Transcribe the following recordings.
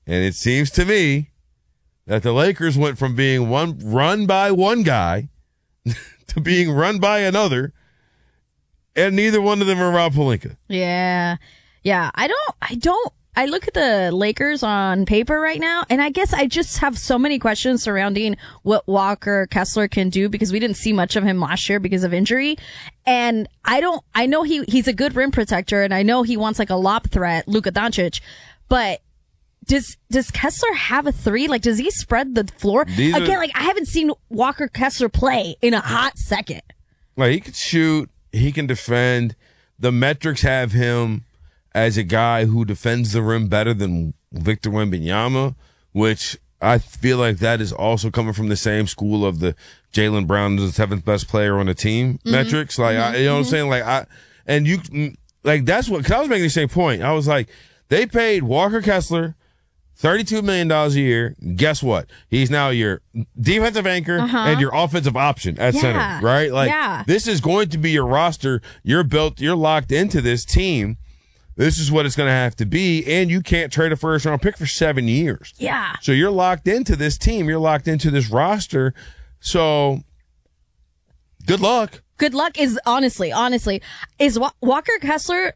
And it seems to me that the Lakers went from being run by one guy to being run by another, and neither one of them are Rob Pelinka. Yeah. I look at the Lakers on paper right now, and I guess I just have so many questions surrounding what Walker Kessler can do because we didn't see much of him last year because of injury. And I know he's a good rim protector, and I know he wants like a lob threat, Luka Doncic, but does Kessler have a three? Like, does he spread the floor? I haven't seen Walker Kessler play in a hot second. Like, he can shoot, he can defend. The metrics have him as a guy who defends the rim better than Victor Wembanyama, which I feel like that is also coming from the same school of the Jaylen Brown is the seventh best player on the team metrics. Like, you know what I'm saying? Like, that's what, cause I was making the same point. I was like, they paid Walker Kessler $32 million a year. Guess what? He's now your defensive anchor and your offensive option at center, right? Like, this is going to be your roster. You're locked into this team. This is what it's going to have to be, and you can't trade a first-round pick for 7 years. Yeah. So you're locked into this team. You're locked into this roster. So good luck. Good luck is honestly, is Walker Kessler,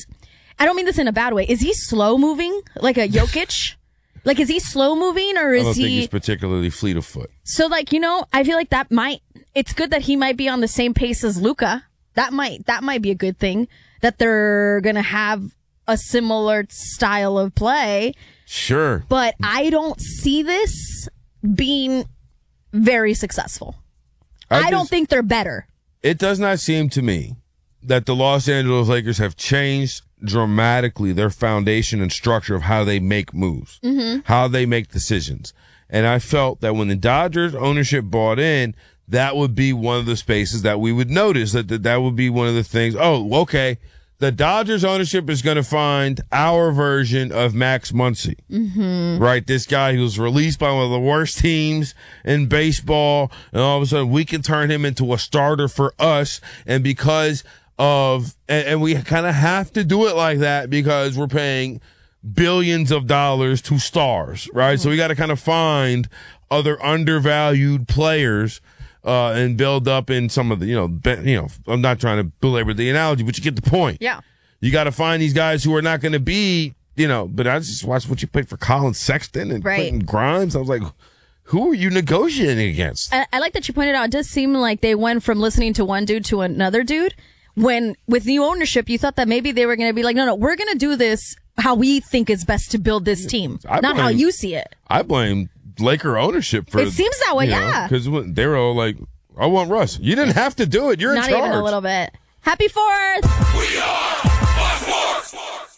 I don't mean this in a bad way. Is he slow-moving like a Jokic? Like, is he slow-moving or is he... I don't think he's particularly fleet of foot. So, like, I feel like it's good that he might be on the same pace as Luka. That might be a good thing. That they're going to have a similar style of play. Sure. But I don't see this being very successful. I don't think they're better. It does not seem to me that the Los Angeles Lakers have changed dramatically their foundation and structure of how they make moves, how they make decisions. And I felt that when the Dodgers ownership bought in, that would be one of the spaces that we would notice, that would be one of the things. Oh, okay. The Dodgers ownership is going to find our version of Max Muncy, right? This guy who was released by one of the worst teams in baseball, and all of a sudden we can turn him into a starter for us. And because of, and we kind of have to do it like that because we're paying billions of dollars to stars, right? So we got to kind of find other undervalued players and build up in some of the, I'm not trying to belabor the analogy, but you get the point. Yeah. You got to find these guys who are not going to be, but I just watched what you played for Colin Sexton and Quentin Grimes. I was like, who are you negotiating against? I like that you pointed out, it does seem like they went from listening to one dude to another dude. When with new ownership, you thought that maybe they were going to be like, no, we're going to do this how we think is best to build this team, not how you see it. I blame Laker ownership for it. Seems that way, because they were all like, I want Russ. You didn't have to do it. You're not in charge. Not even a little bit. Happy 4th. We are Fox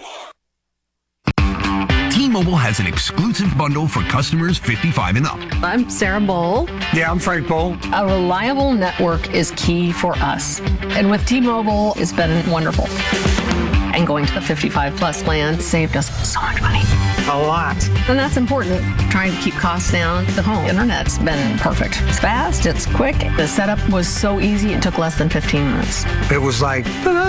Sports. T-Mobile has an exclusive bundle for customers 55 and up. I'm Sarah Bowl. Yeah, I'm Frank Bowl. A reliable network is key for us. And with T-Mobile, it's been wonderful. And going to the 55 plus plan saved us so much money. A lot. And that's important. Trying to keep costs down. The home internet's been perfect. It's fast, it's quick. The setup was so easy, it took less than 15 minutes. It was like,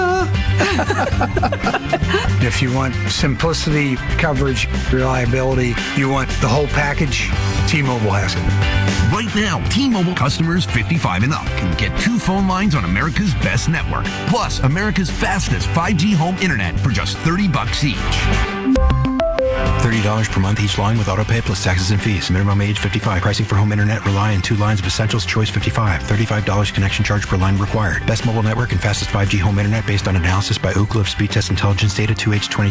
if you want simplicity, coverage, reliability, you want the whole package, T-Mobile has it. Right now, T-Mobile customers 55 and up can get 2 phone lines on America's best network, plus America's fastest 5G home internet for just $30 each. $30 per month each line with autopay plus taxes and fees. Minimum age 55. Pricing for home internet rely on 2 lines of Essentials Choice 55. $35 connection charge per line required. Best mobile network and fastest 5G home internet based on analysis by Ookla of Speed Test Intelligence data 2H2020.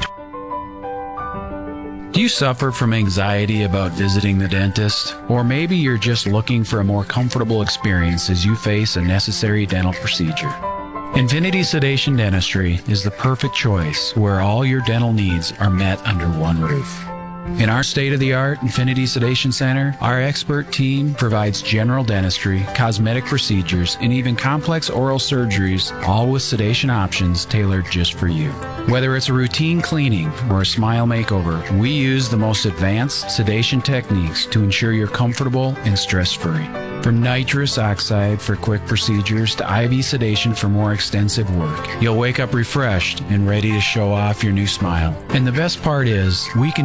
Do you suffer from anxiety about visiting the dentist? Or maybe you're just looking for a more comfortable experience as you face a necessary dental procedure. Infinity Sedation Dentistry is the perfect choice where all your dental needs are met under one roof. In our state-of-the-art Infinity Sedation Center, our expert team provides general dentistry, cosmetic procedures, and even complex oral surgeries, all with sedation options tailored just for you. Whether it's a routine cleaning or a smile makeover, we use the most advanced sedation techniques to ensure you're comfortable and stress-free. From nitrous oxide for quick procedures to IV sedation for more extensive work, you'll wake up refreshed and ready to show off your new smile. And the best part is, we can